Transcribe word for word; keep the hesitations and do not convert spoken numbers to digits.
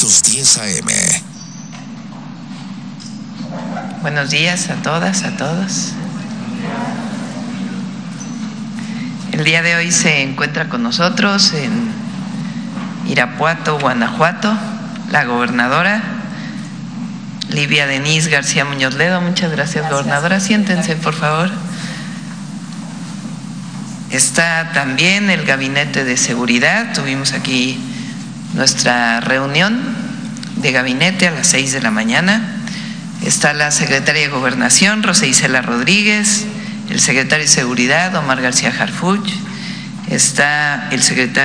novecientos diez A M. Buenos días a todas, a todos. El día de hoy se encuentra con nosotros en Irapuato, Guanajuato, la gobernadora Livia Denise García Muñoz Ledo. Muchas gracias, gracias, gobernadora. Siéntense, por favor. Está también el Gabinete de Seguridad. Tuvimos aquí nuestra reunión de gabinete a las seis de la mañana. Está la secretaria de Gobernación, Rosa Isela Rodríguez, el secretario de Seguridad, Omar García Harfuch, está el secretario